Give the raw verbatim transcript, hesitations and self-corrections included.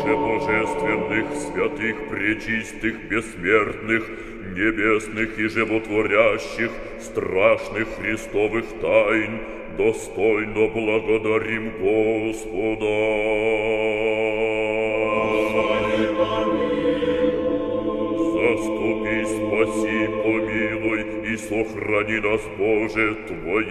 же божественных, святых, пречистых, бессмертных, небесных и животворящих, страшных Христовых тайн, достойно благодарим Господа. Заступи, спаси, помилуй и сохрани нас, Боже, Твоей